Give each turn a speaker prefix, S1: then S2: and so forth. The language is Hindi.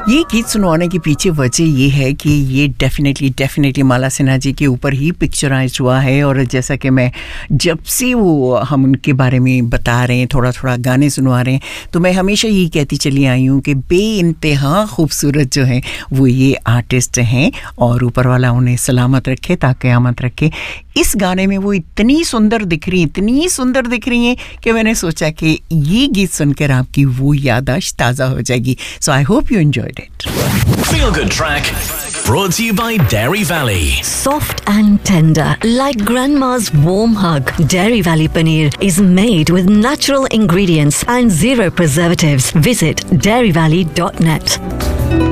S1: ये गीत सुनवाने के पीछे वजह ये है कि ये डेफिनेटली माला सिन्हा जी के ऊपर ही पिक्चराइज हुआ है। और जैसा कि मैं जब से वो हम उनके बारे में बता रहे हैं, थोड़ा गाने सुनवा रहे हैं, तो मैं हमेशा यही कहती चली आई हूँ कि बेइंतहा खूबसूरत जो है वो ये आर्टिस्ट हैं और ऊपर वाला उन्हें सलामत रखे ता क़यामत रखे। इस गाने में वो इतनी सुंदर दिख रही हैं कि मैंने सोचा कि ये गीत सुनकर आपकी वो याददाश्त ताज़ा हो जाएगी। सो I hope you enjoyed it.
S2: Feel Good Track brought to you by Dairy Valley.
S3: Soft and tender, like grandma's warm hug. Dairy Valley Paneer is made with natural ingredients and zero preservatives. Visit dairyvalley.net.